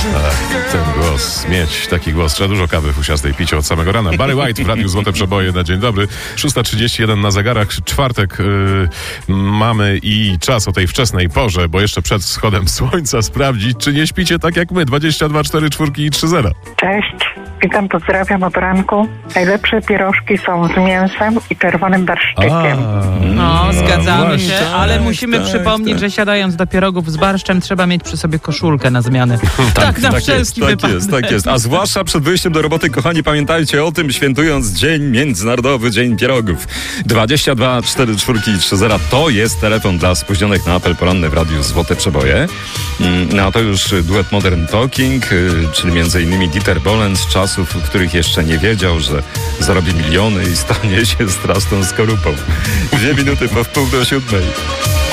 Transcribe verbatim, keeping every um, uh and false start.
Ach, ten głos, mieć taki głos. Trzeba dużo kawy fusiastej pić od samego rana. Barry White w Radiu Złote Przeboje na dzień dobry. szósta trzydzieści jeden na zegarach. Czwartek yy, mamy i czas o tej wczesnej porze, bo jeszcze przed wschodem słońca sprawdzić, czy nie śpicie tak jak my. dwadzieścia dwa cztery czwórki i trzy zera. Cześć, witam, pozdrawiam od ranku. Najlepsze pierożki są z mięsem i czerwonym barszczykiem. No, zgadzamy właśnie, się, tak, ale musimy tak, przypomnieć, tak. że siadając do pierogów z barszczem trzeba mieć przy sobie koszulkę na zmianę. Tak, na tak wszelki jest, tak wypadek. jest, tak jest. A zwłaszcza przed wyjściem do roboty, kochani, pamiętajcie o tym, świętując Dzień Międzynarodowy Dzień Pierogów. dwadzieścia dwa cztery czwórki i trzy zera to jest telefon dla spóźnionych na apel poranny w Radiu Złote Przeboje. No a to już duet Modern Talking, czyli między innymi Dieter Bohlen z czasów, w których jeszcze nie wiedział, że zarobi miliony i stanie się straszną skorupą. Dwie minuty po wpół do siódmej.